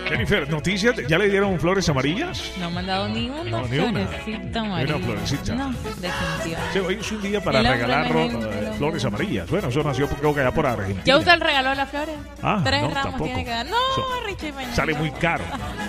Jennifer, noticias, ¿ya le dieron flores amarillas? No me han dado ni una No, ni una. florecita amarilla. Ni una florecita. No, definitivamente. Sí, hoy es un día para El hombre regalar emergente, flores amarillas. Bueno, eso nació creo que allá por Argentina. ¿Ya usted le regaló las flores? Ah, 3 no, ramos tampoco. tiene que dar. No, Richie, mañana. Sale muy caro.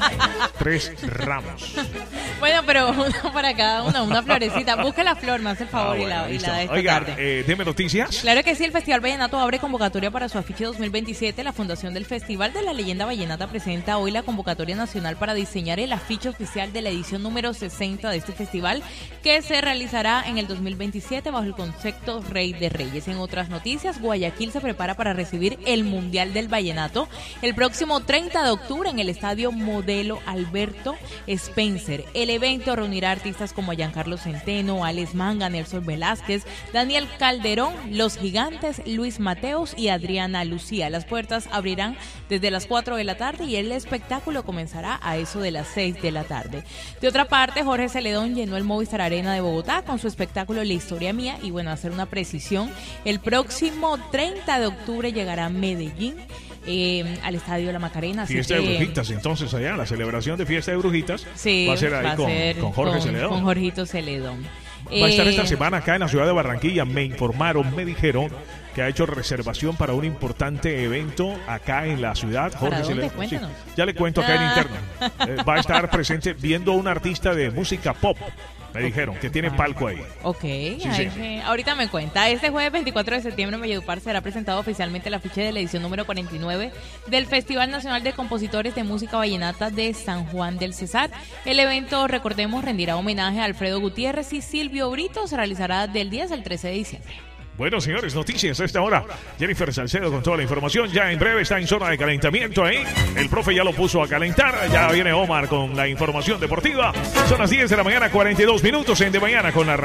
3 ramos. Bueno, pero uno para cada uno, una florecita. Busca la flor, me hace el favor Bueno, y listo. la de esta Oiga, tarde. deme noticias. Claro que sí, el Festival Vallenato abre convocatoria para su afiche 2027. La Fundación del Festival de la Leyenda Vallenata presenta hoy la convocatoria nacional para diseñar el afiche oficial de la edición número 60 de este festival, que se realizará en el 2027 bajo el concepto Rey de Reyes. En otras noticias, Guayaquil se prepara para recibir el Mundial del Vallenato el próximo 30 de octubre en el Estadio Modelo Alberto Spencer. El evento reunirá artistas como Giancarlo Centeno, Alex Manga, Nelson Velázquez, Daniel Calderón, Los Gigantes, Luis Mateos y Adriana Lucía. Las puertas abrirán desde las 4 de la tarde y el espectáculo comenzará a eso de las 6 de la tarde. De otra parte, Jorge Celedón llenó el Movistar Arena de Bogotá con su espectáculo La Historia Mía y bueno, hacer una precisión, el próximo 30 de octubre llegará a Medellín. Al Estadio La Macarena. Fiesta de Brujitas, entonces allá, la celebración de Fiesta de Brujitas va a ser ahí con Jorge Celedón. Con Jorgito Celedón. Va a estar esta semana acá en la ciudad de Barranquilla. Me informaron, me dijeron que ha hecho reservación para un importante evento acá en la ciudad. Jorge Celedón. Sí, ya le cuento acá en interno. Va a estar presente viendo a un artista de música pop. Me dijeron que tiene palco ahí. Ok, sí. Ahorita me cuenta. Este jueves 24 de septiembre en Valledupar será presentado oficialmente el afiche de la edición número 49 del Festival Nacional de Compositores de Música Vallenata de San Juan del Cesar. El evento, recordemos, rendirá homenaje a Alfredo Gutiérrez y Silvio Brito. Se realizará del 10 al 13 de diciembre. Bueno, señores, noticias a esta hora. Jennifer Salcedo con toda la información. Ya en breve está en zona de calentamiento ahí. El profe ya lo puso a calentar. Ya viene Omar con la información deportiva. Son las 10 de la mañana, 42 minutos en De Mañana con la